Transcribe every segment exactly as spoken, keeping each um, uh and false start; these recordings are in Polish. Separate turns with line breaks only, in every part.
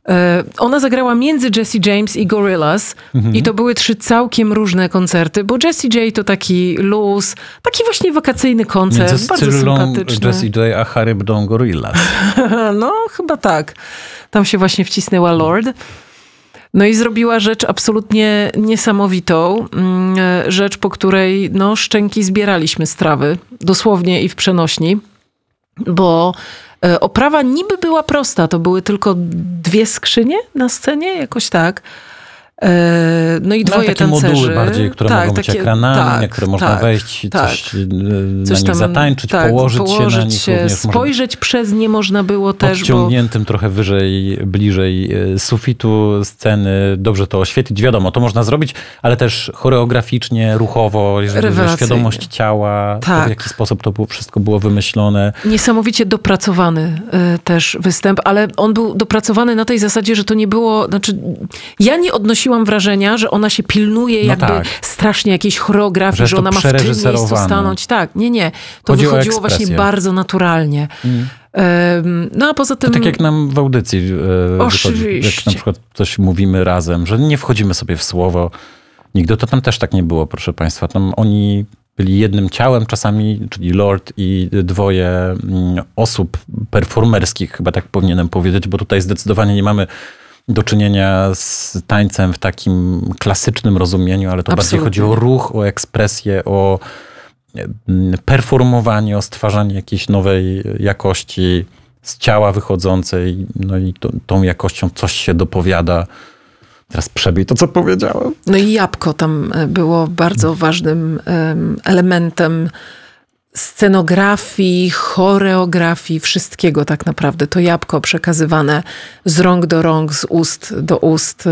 Ona zagrała między Jessie James i Gorillaz mhm. i to były trzy całkiem różne koncerty, bo Jessie J to taki luz, taki właśnie wakacyjny koncert,
między
bardzo sympatyczny.
Jessie J a Charybdą Gorillaz.
No, chyba tak. Tam się właśnie wcisnęła Lord. No i zrobiła rzecz absolutnie niesamowitą. Rzecz, po której no, szczęki zbieraliśmy z trawy. Dosłownie i w przenośni. Bo oprawa niby była prosta. To były tylko dwie skrzynie na scenie, jakoś tak. No i dwoje
no, takie
tancerzy.
moduły bardziej, które
tak,
mogą być
takie,
ekranami,
tak,
na które można
tak,
wejść,
tak.
coś, coś na nich zatańczyć,
tak,
położyć,
położyć
się na nich.
się, spojrzeć można... przez nie można było też.
Podciągniętym bo... trochę wyżej, bliżej sufitu sceny. Dobrze to oświetlić. Wiadomo, to można zrobić, ale też choreograficznie, ruchowo, jeżeli świadomość ciała, tak. to w jaki sposób to było, wszystko było wymyślone.
Niesamowicie dopracowany y, też występ, ale on był dopracowany na tej zasadzie, że to nie było, znaczy ja nie odnosiłam wrażenia, że ona się pilnuje
no
jakby
tak.
strasznie jakiejś choreografii, że, że ona ma w tym miejscu stanąć. Tak, nie, nie. To Chodzi wychodziło właśnie bardzo naturalnie. Mm. No a poza tym...
To tak jak nam w audycji wychodzi, jak na przykład coś mówimy razem, że nie wchodzimy sobie w słowo. Nigdy to tam też tak nie było, proszę państwa. Tam oni byli jednym ciałem czasami, czyli Lord i dwoje osób performerskich, chyba tak powinienem powiedzieć, bo tutaj zdecydowanie nie mamy do czynienia z tańcem w takim klasycznym rozumieniu, ale to Absolutnie. bardziej chodzi o ruch, o ekspresję, o performowanie, o stwarzanie jakiejś nowej jakości z ciała wychodzącej, no i to, tą jakością coś się dopowiada. Teraz przebij to, co powiedziałem.
No i jabłko tam było bardzo ważnym elementem scenografii, choreografii, wszystkiego tak naprawdę. To jabłko przekazywane z rąk do rąk, z ust do ust.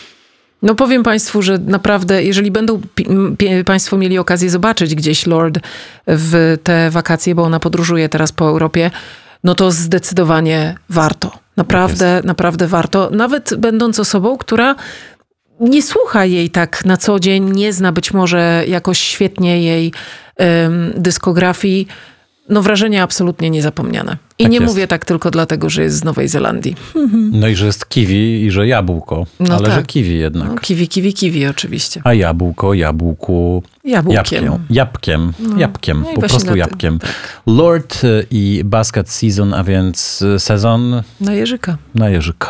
No powiem państwu, że naprawdę, jeżeli będą państwo mieli okazję zobaczyć gdzieś Lord w te wakacje, bo ona podróżuje teraz po Europie, no to zdecydowanie warto. Naprawdę, naprawdę warto. Nawet będąc osobą, która nie słucha jej tak na co dzień, nie zna być może jakoś świetnie jej ym, dyskografii, no wrażenie absolutnie niezapomniane. I tak nie jest. Mówię tak tylko dlatego, że jest z Nowej Zelandii.
No i że jest kiwi i że jabłko, no ale tak. że kiwi jednak.
No, kiwi, kiwi, kiwi oczywiście.
A jabłko, jabłku,
jabłkiem.
Jabłkiem, jabłkiem, no. jabłkiem no po prostu jabłkiem.
Tak.
Lord i Basket Season, a więc sezon...
Na jeżyka.
Na jeżyka.